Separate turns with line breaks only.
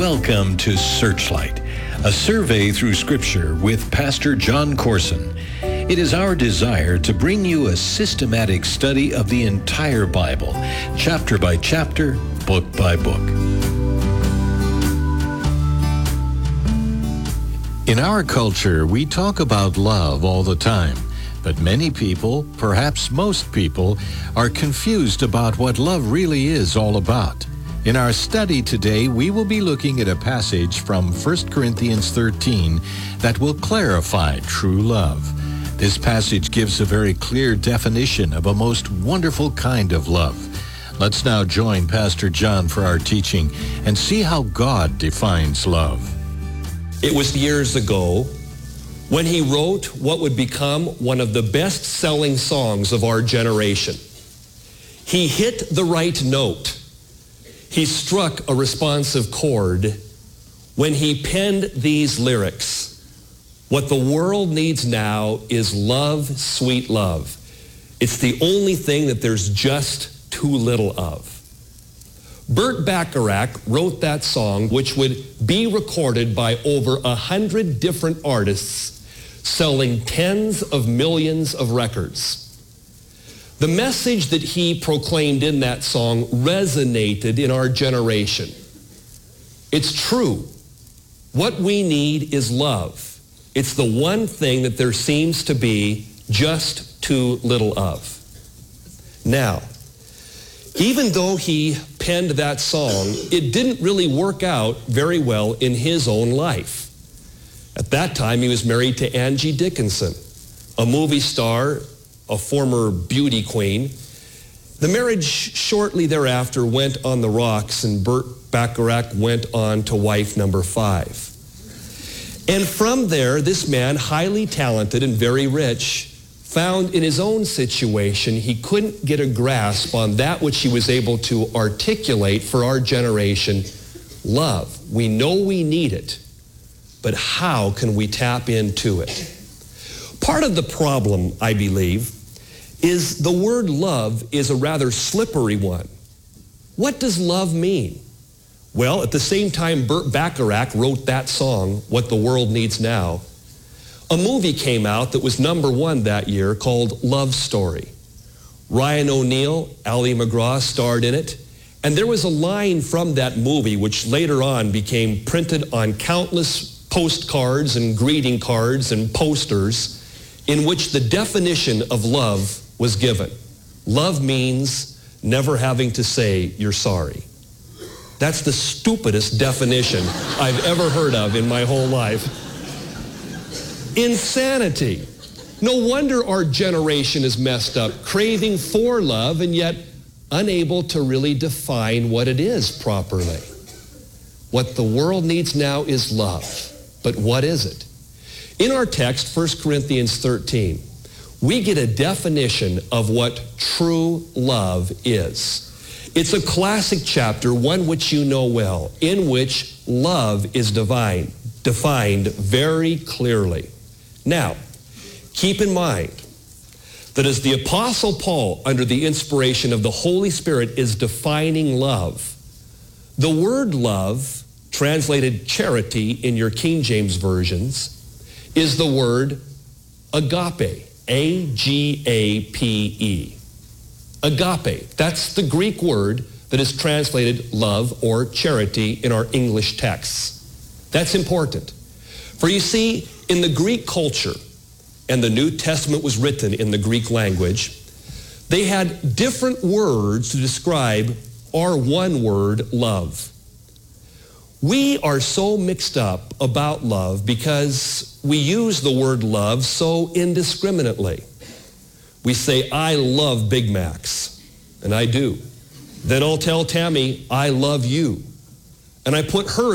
Welcome to Searchlight, a survey through Scripture with Pastor John Corson. It is our desire to bring you a systematic study of the entire Bible, chapter by chapter, book by book. In our culture, we talk about love all the time, but many people, perhaps most people, are confused about what love really is all about. In our study today, we will be looking at a passage from 1 Corinthians 13 that will clarify true love. This passage gives a very clear definition of a most wonderful kind of love. Let's now join Pastor John for our teaching and see how God defines love.
It was years ago when he wrote what would become one of the best-selling songs of our generation. He hit the right note. He struck a responsive chord when he penned these lyrics. What the world needs now is love, sweet love. It's the only thing that there's just too little of. Burt Bacharach wrote that song, which would be recorded by over 100 different artists, selling tens of millions of records. The message that he proclaimed in that song resonated in our generation. It's true. What we need is love. It's the one thing that there seems to be just too little of. Now, even though he penned that song, it didn't really work out very well in his own life. At that time, he was married to Angie Dickinson, a movie star, a former beauty queen. The marriage shortly thereafter went on the rocks, and Burt Bacharach went on to wife number 5. And from there, this man, highly talented and very rich, found in his own situation he couldn't get a grasp on that which he was able to articulate for our generation, love. We know we need it, but how can we tap into it? Part of the problem, I believe, is the word love is a rather slippery one. What does love mean? Well, at the same time Burt Bacharach wrote that song, What the World Needs Now, a movie came out that was #1 that year called Love Story. Ryan O'Neal, Ali MacGraw starred in it, and there was a line from that movie which later on became printed on countless postcards and greeting cards and posters in which the definition of love was given. Love means never having to say you're sorry. That's the stupidest definition I've ever heard of in my whole life. Insanity. No wonder our generation is messed up, craving for love and yet unable to really define what it is properly. What the world needs now is love. But what is it? In our text, 1 Corinthians 13, we get a definition of what true love is. It's a classic chapter, one which you know well, in which love is defined very clearly. Now, keep in mind that as the Apostle Paul, under the inspiration of the Holy Spirit, is defining love, the word love, translated charity in your King James versions, is the word agape, A-G-A-P-E. Agape, that's the Greek word that is translated love or charity in our English texts. That's important. For you see, in the Greek culture, and the New Testament was written in the Greek language, they had different words to describe our one word, love. We are so mixed up about love because we use the word love so indiscriminately. We say, I love Big Macs, and I do. Then I'll tell Tammy, I love you. And I put her